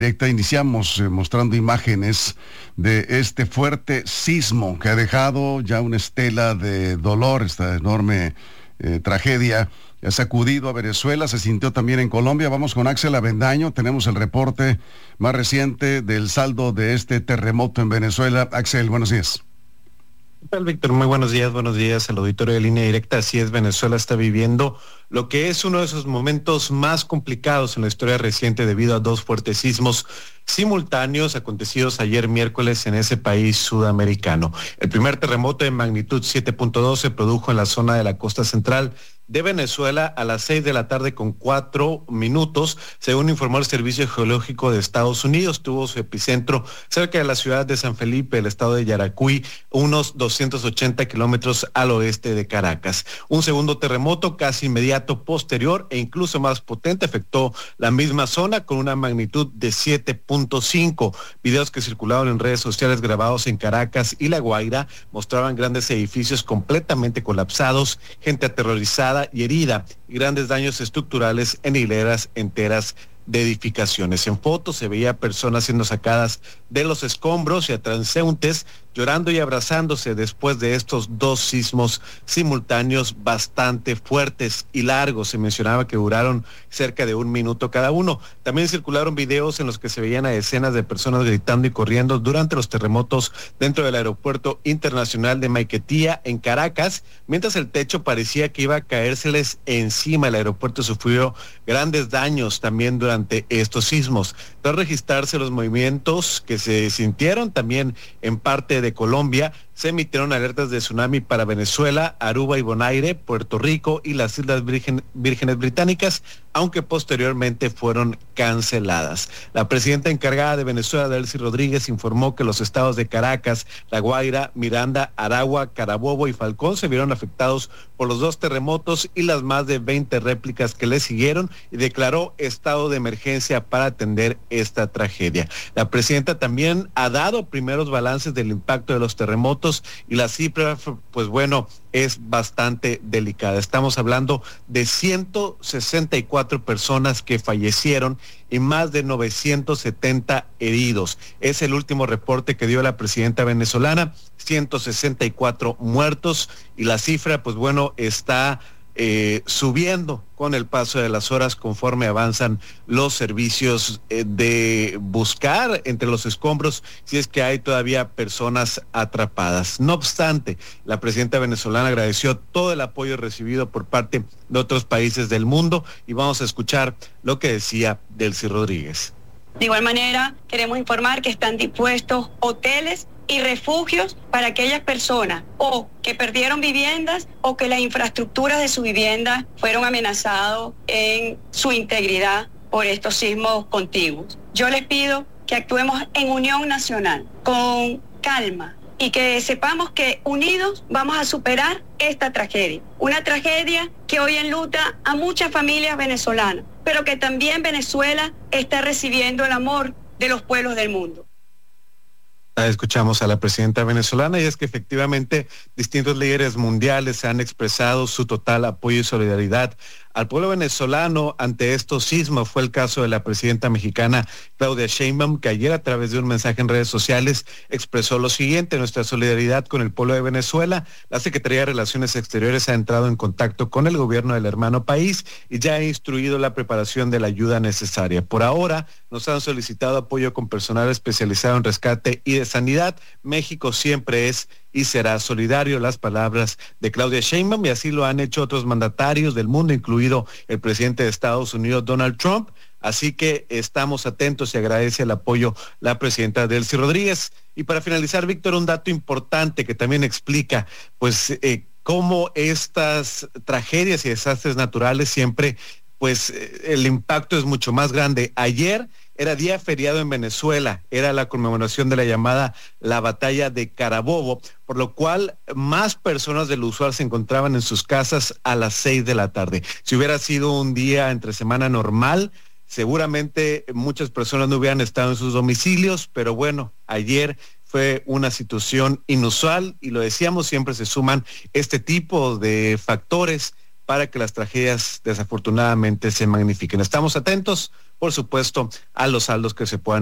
Directa iniciamos mostrando imágenes de este fuerte sismo que ha dejado ya una estela de dolor, esta enorme tragedia. Ha sacudido a Venezuela, se sintió también en Colombia. Vamos con Axel Avendaño, tenemos el reporte más reciente del saldo de este terremoto en Venezuela. Axel, buenos días. ¿Qué tal, Víctor? Muy buenos días al auditorio de Línea Directa. Así es, Venezuela está viviendo lo que es uno de esos momentos más complicados en la historia reciente debido a dos fuertes sismos simultáneos acontecidos ayer miércoles en ese país sudamericano. El primer terremoto de magnitud 7.2 se produjo en la zona de la costa central de Venezuela a las 6:04 a.m, según informó el Servicio Geológico de Estados Unidos. Tuvo su epicentro cerca de la ciudad de San Felipe, el estado de Yaracuy, unos 280 kilómetros al oeste de Caracas. Un segundo terremoto casi inmediato posterior e incluso más potente afectó la misma zona con una magnitud de 7.5. Videos que circularon en redes sociales grabados en Caracas y La Guaira mostraban grandes edificios completamente colapsados, gente aterrorizada y herida, y grandes daños estructurales en hileras enteras de edificaciones. En fotos se veía personas siendo sacadas de los escombros y a transeúntes llorando y abrazándose después de estos dos sismos simultáneos bastante fuertes y largos. Se mencionaba que duraron cerca de 1 minuto cada uno. También circularon videos en los que se veían a decenas de personas gritando y corriendo durante los terremotos dentro del aeropuerto internacional de Maiquetía en Caracas, mientras el techo parecía que iba a caérseles encima. El aeropuerto sufrió grandes daños también durante estos sismos. Tras registrarse los movimientos que se sintieron también en parte de Colombia, se emitieron alertas de tsunami para Venezuela, Aruba y Bonaire, Puerto Rico y las Islas Vírgenes Británicas, aunque posteriormente fueron canceladas. La presidenta encargada de Venezuela, Delcy Rodríguez, informó que los estados de Caracas, La Guaira, Miranda, Aragua, Carabobo y Falcón se vieron afectados por los dos terremotos y las más de 20 réplicas que le siguieron, y declaró estado de emergencia para atender esta tragedia. La presidenta también ha dado primeros balances del impacto de los terremotos y la cifra, pues bueno, es bastante delicada. Estamos hablando de 164 personas que fallecieron y más de 970 heridos. Es el último reporte que dio la presidenta venezolana, 164 muertos, y la cifra, pues bueno, está subiendo con el paso de las horas conforme avanzan los servicios de buscar entre los escombros si es que hay todavía personas atrapadas. No obstante, la presidenta venezolana agradeció todo el apoyo recibido por parte de otros países del mundo, y vamos a escuchar lo que decía Delcy Rodríguez. De igual manera, queremos informar que están dispuestos hoteles y refugios para aquellas personas o que perdieron viviendas o que las infraestructuras de su vivienda fueron amenazadas en su integridad por estos sismos contiguos. Yo les pido que actuemos en unión nacional, con calma, y que sepamos que unidos vamos a superar esta tragedia. Una tragedia que hoy enluta a muchas familias venezolanas, pero que también Venezuela está recibiendo el amor de los pueblos del mundo. Escuchamos a la presidenta venezolana, y es que efectivamente distintos líderes mundiales han expresado su total apoyo y solidaridad al pueblo venezolano ante estos sismos. Fue el caso de la presidenta mexicana Claudia Sheinbaum, que ayer a través de un mensaje en redes sociales expresó lo siguiente: nuestra solidaridad con el pueblo de Venezuela. La Secretaría de Relaciones Exteriores ha entrado en contacto con el gobierno del hermano país y ya ha instruido la preparación de la ayuda necesaria. Por ahora nos han solicitado apoyo con personal especializado en rescate y de sanidad. México siempre es y será solidario. Las palabras de Claudia Sheinbaum, y así lo han hecho otros mandatarios del mundo, incluido el presidente de Estados Unidos, Donald Trump. Así que estamos atentos y agradece el apoyo la presidenta Delcy Rodríguez. Y para finalizar, Víctor, un dato importante que también explica, pues, cómo estas tragedias y desastres naturales siempre, pues, el impacto es mucho más grande. Ayer era día feriado en Venezuela, era la conmemoración de la llamada la batalla de Carabobo, por lo cual más personas del usual se encontraban en sus casas a las 6 de la tarde. Si hubiera sido un día entre semana normal, seguramente muchas personas no hubieran estado en sus domicilios, pero bueno, ayer fue una situación inusual, y lo decíamos, siempre se suman este tipo de factores para que las tragedias desafortunadamente se magnifiquen. Estamos atentos. por supuesto, a los saldos que se puedan